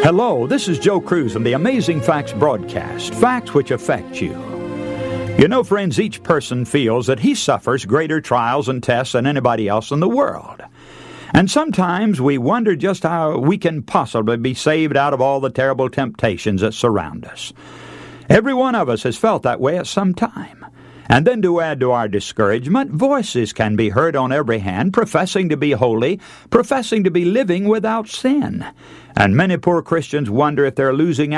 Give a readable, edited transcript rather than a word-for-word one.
Hello, this is Joe Cruz from the Amazing Facts broadcast, facts which affect you. You know, friends, each person feels that he suffers greater trials and tests than anybody else in the world. And sometimes we wonder just how we can possibly be saved out of all the terrible temptations that surround us. Every one of us has felt that way at some time. And then to add to our discouragement, voices can be heard on every hand professing to be holy, professing to be living without sin. And many poor Christians wonder if they're losing